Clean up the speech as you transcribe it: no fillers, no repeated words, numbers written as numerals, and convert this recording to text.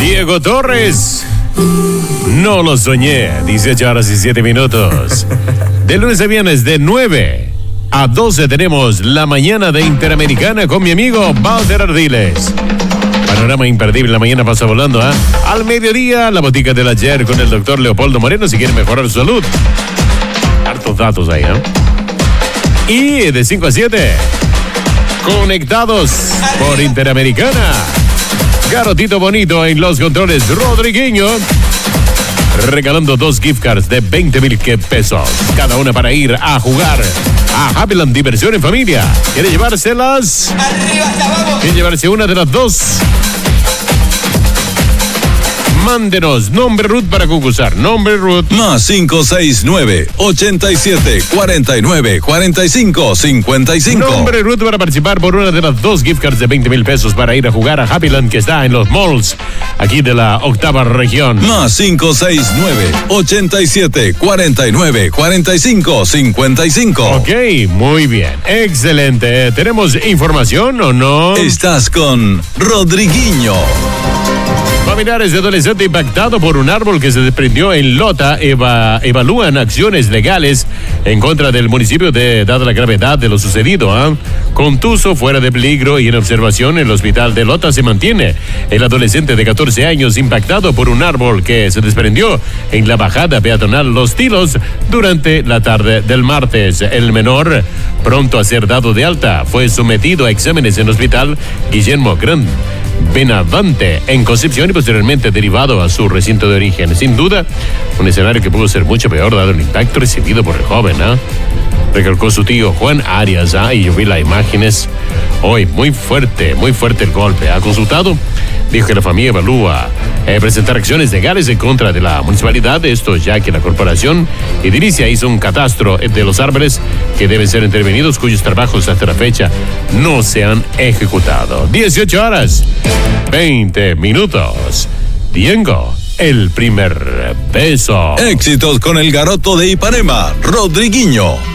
Diego Torres. No lo soñé. 18 horas y 7 minutos. De lunes a viernes de 9 a 12 tenemos la mañana de Interamericana con mi amigo Walter Ardiles. Panorama imperdible, la mañana pasa volando, ¿eh? Al mediodía, la botica del ayer con el doctor Leopoldo Moreno si quiere mejorar su salud. Hartos datos ahí, ¿eh? Y de 5 a 7, conectados por Interamericana. Garotito Bonito en los controles, Rodriguinho. Regalando 2 gift cards de 20,000 pesos. Cada una para ir a jugar a Happyland Diversión en Familia. ¿Quiere llevárselas? ¡Arriba, hasta abajo! ¿Quiere llevarse una de las dos? Mándenos nombre Ruth para concursar. Nombre Ruth. Más 569-87-49-45-55. Nombre Ruth para participar por una de las 2 gift cards de 20,000 pesos para ir a jugar a Happyland, que está en los malls aquí de la 8ª región. Más 569-87-49-45-55. Ok, muy bien. Excelente. ¿Tenemos información o no? Estás con Rodriguinho. Familiares de adolescente impactado por un árbol que se desprendió en Lota evalúan acciones legales en contra del municipio dada la gravedad de lo sucedido. Contuso, fuera de peligro y en observación, el hospital de Lota se mantiene. El adolescente de 14 años impactado por un árbol que se desprendió en la bajada peatonal Los Tilos durante la tarde del martes. El menor, pronto a ser dado de alta, fue sometido a exámenes en el hospital Guillermo Gran Benavente en Concepción y posteriormente derivado a su recinto de origen. Sin duda, un escenario que pudo ser mucho peor dado el impacto recibido por el joven, recalcó su tío Juan Arias, y yo vi las imágenes hoy. Muy fuerte el golpe. Ha consultado, dijo que la familia evalúa presentar acciones legales en contra de la municipalidad, esto ya que la corporación edilicia hizo un catastro de los árboles que deben ser intervenidos, cuyos trabajos hasta la fecha no se han ejecutado. 18 horas 20 minutos. Diego, el primer beso. Éxitos con el garoto de Ipanema, Rodriguinho.